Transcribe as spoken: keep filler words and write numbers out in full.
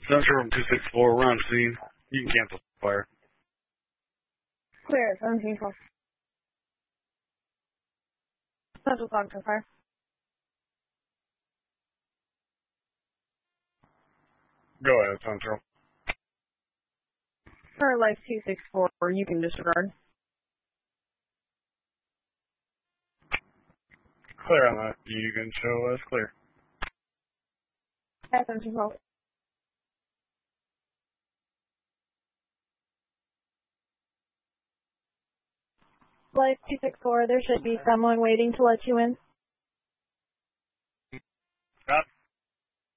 Central from two six four, we're on scene. You can cancel fire. Clear, seventeen twelve. Central talk to fire. Go ahead, Central. For life two six four, you can disregard. Clear on that. You can show us clear. Yeah, seventeen twelve. Life two six four, there should be someone waiting to let you in.